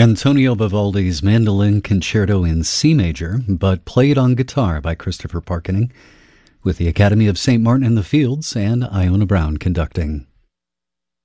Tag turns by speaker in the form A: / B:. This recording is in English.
A: Antonio Vivaldi's Mandolin Concerto in C major, but played on guitar by Christopher Parkening, with the Academy of St. Martin in the Fields and Iona Brown conducting.